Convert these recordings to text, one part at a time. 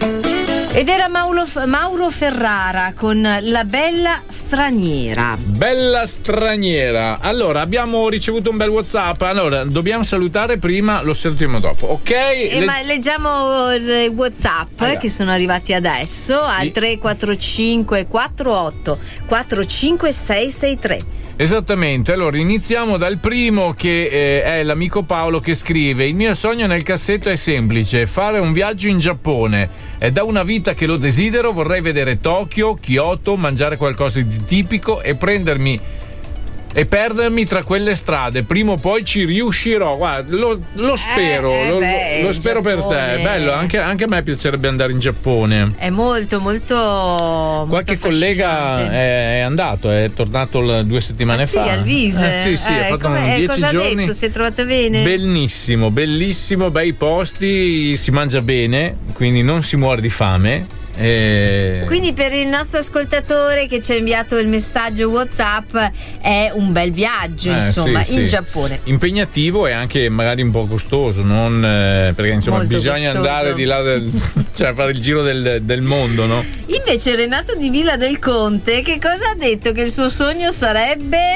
Ed era Mauro Ferrara con La Bella Straniera. Bella Straniera. Allora, abbiamo ricevuto un bel WhatsApp. Allora, dobbiamo salutare prima, lo sentiamo dopo, ok? Ma leggiamo i WhatsApp che sono arrivati adesso al 345 48 45 663. Esattamente, allora iniziamo dal primo che è l'amico Paolo che scrive: il mio sogno nel cassetto è semplice, fare un viaggio in Giappone, è da una vita che lo desidero, vorrei vedere Tokyo, Kyoto, mangiare qualcosa di tipico e perdermi tra quelle strade, prima o poi ci riuscirò, guarda, lo spero, lo spero per te, è bello, anche a me piacerebbe andare in Giappone, è molto qualche collega è andato, è tornato 2 settimane fa, al Vise, sì, ha fatto 10 cosa giorni. Ha detto? Si è trovato bene? Bellissimo, bei posti, si mangia bene, quindi non si muore di fame. Quindi per il nostro ascoltatore che ci ha inviato il messaggio WhatsApp è un bel viaggio, insomma, in Giappone. Impegnativo e anche magari un po' costoso, perché insomma molto bisogna costoso. Andare di là cioè fare il giro del mondo, no? Invece Renato di Villa del Conte che cosa ha detto? Che il suo sogno sarebbe?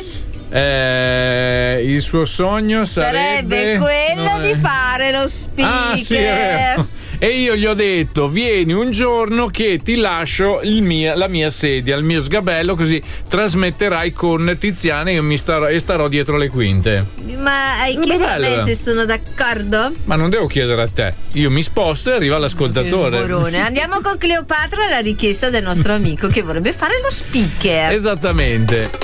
Il suo sogno sarebbe quello di fare lo speaker. Ah, sì, è vero. E io gli ho detto: vieni un giorno che ti lascio la mia sedia, il mio sgabello, così trasmetterai con Tiziana e io starò dietro le quinte. Ma hai chiesto a me se sono d'accordo? Ma non devo chiedere a te, io mi sposto e arriva l'ascoltatore. Andiamo con Cleopatra alla richiesta del nostro amico che vorrebbe fare lo speaker. Esattamente.